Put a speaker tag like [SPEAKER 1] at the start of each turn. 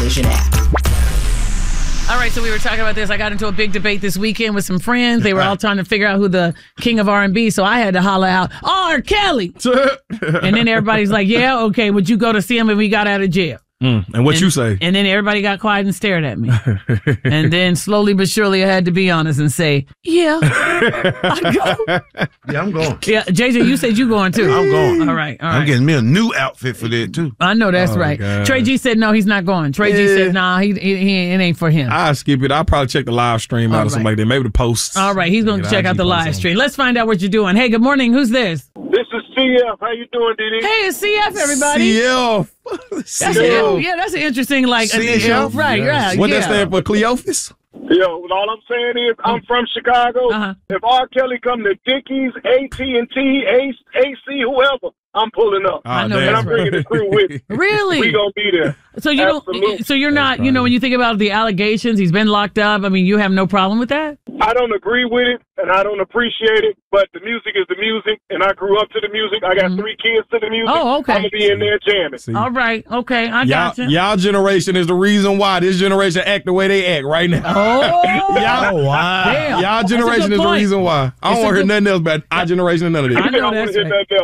[SPEAKER 1] Station app.
[SPEAKER 2] All right, so we were talking about this. I got into a big debate this weekend with some friends. They were all trying to figure out who the king of R&B, so I had to holler out, R. Kelly. And then everybody's like, yeah, okay, would you go to see him if we got out of jail?
[SPEAKER 3] And what you say?
[SPEAKER 2] And then everybody got quiet and stared at me. And then slowly but surely I had to be honest and say, yeah, I go.
[SPEAKER 4] Yeah, I'm going.
[SPEAKER 2] Yeah, JJ, you said you going too.
[SPEAKER 4] I'm going.
[SPEAKER 2] All right.
[SPEAKER 4] I'm getting me a new outfit for that, too.
[SPEAKER 2] I know that's right.
[SPEAKER 3] God.
[SPEAKER 2] Trey G said no, he's not going. Trey G said nah, it ain't for him.
[SPEAKER 3] I'll skip it. I'll probably check the live stream out or something like that. Maybe the posts.
[SPEAKER 2] All right, he's going to check out the live stream. Let's find out what you're doing. Hey, good morning. Who's this?
[SPEAKER 5] This is CF. How you doing, Didi?
[SPEAKER 2] Hey, it's CF, everybody.
[SPEAKER 3] CF.
[SPEAKER 2] That's an interesting, like,
[SPEAKER 4] CF?
[SPEAKER 2] right, yeah.
[SPEAKER 3] What that stand for, Cleophas?
[SPEAKER 5] Yo, all I'm saying is I'm from Chicago. If R. Kelly come to Dickies, AT&T, AC, whoever, I'm pulling up.
[SPEAKER 2] I know
[SPEAKER 5] and
[SPEAKER 2] that's
[SPEAKER 5] I'm bringing the crew with me.
[SPEAKER 2] Really?
[SPEAKER 5] We gonna be there.
[SPEAKER 2] So you don't. So you're not. You know, when you think about the allegations, he's been locked up. I mean, you have no problem with that?
[SPEAKER 5] I don't agree with it, and I don't appreciate it, but the music is the music, and I grew up to the music. I got 3 kids to the music.
[SPEAKER 2] Oh, okay.
[SPEAKER 5] I'm going to be in there jamming.
[SPEAKER 3] See,
[SPEAKER 2] all right. Okay, I got you.
[SPEAKER 3] Y'all generation is the reason why this generation act the way they act right now.
[SPEAKER 2] Oh,
[SPEAKER 4] wow.
[SPEAKER 2] Damn.
[SPEAKER 3] Y'all generation is the reason why. I don't want to hear nothing else about our generation and none of this.
[SPEAKER 2] I know that's right.